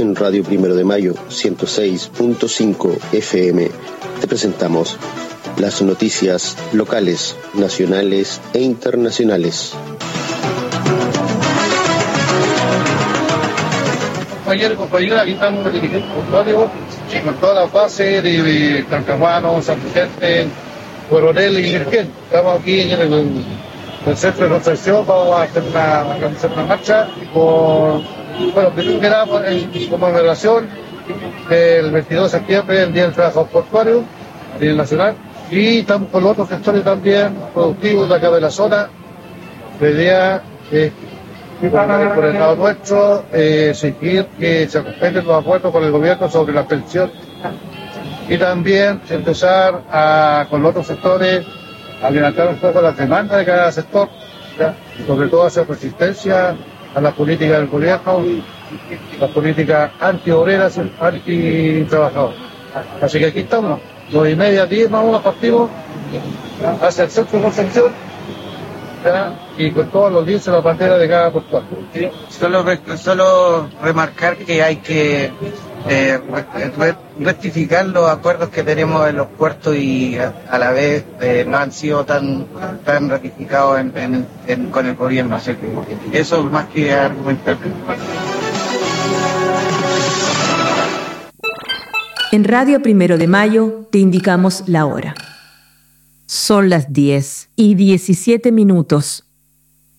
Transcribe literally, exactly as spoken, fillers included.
en Radio Primero de Mayo ciento seis punto cinco F M te presentamos las noticias locales, nacionales e internacionales. Compañeros y compañeras, aquí estamos en el código con toda la base de Talcahuano, San Vicente, Coronel y Virgen. Estamos aquí en el, el centro de concentración, vamos a hacer una, hacer una marcha por, bueno, primero que nada en conmemoración del veintidós de septiembre, el Día del Trabajador Portuario a nivel nacional, y estamos con los otros sectores también productivos de acá de la zona. La idea es por el lado nuestro, eh, exigir que se respeten los acuerdos con el gobierno sobre la pensión y también empezar a, con los otros sectores, a levantar un poco las demandas de cada sector, ¿ya? Sobre todo hacer resistencia a la política del gobierno, las políticas anti-obreras, anti-trabajadores. Así que aquí estamos, dos y media, diez más o menos partimos hacia el centro de Concepción, y con todos los días la bandera de cada portal. Solo, solo remarcar que hay que eh, rectificar los acuerdos que tenemos en los puertos y a, a la vez eh, no han sido tan tan ratificados en, en, en, con el gobierno. Así que eso es más que argumentar. En Radio Primero de Mayo te indicamos la hora. Son las diez y diecisiete minutos.